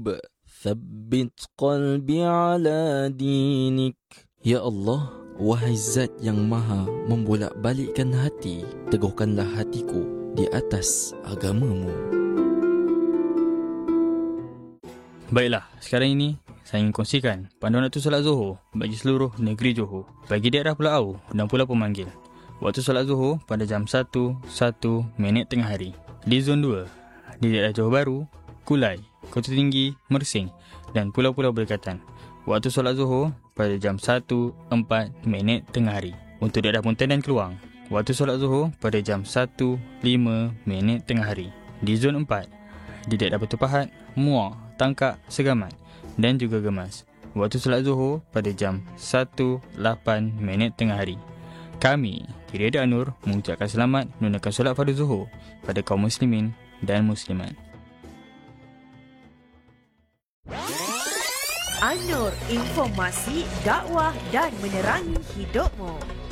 رب ثبت قلبي على دينك. Ya Allah, wahai Zat yang maha membolak-balikkan hati, teguhkanlah hatiku di atas agamamu. Baiklah, sekarang ini saya ingin kongsikan panduan waktu solat Zuhur bagi seluruh negeri Johor, bagi daerah Pulau Au dan Pulau Pemanggil. Waktu solat Zuhur pada jam 1:01 tengah hari. Di Zon 2, di daerah Johor Bahru, Kulai, Kota Tinggi, Mersing dan pulau-pulau berdekatan. Waktu solat Zuhur pada jam 1:04 tengah hari. Untuk daerah Pontian dan Keluang, waktu solat Zuhur pada jam 1:05 tengah hari. Di Zon 4, di daerah Batu Pahat, Muar, Tangkak, Segamat dan juga Gemas, waktu solat Zuhur pada jam 1:08 tengah hari. Kami, Kiri Anur, mengucapkan selamat menunaikan solat fardu Zuhur pada kaum muslimin dan muslimat. Anur, informasi, dakwah dan menerangi hidupmu.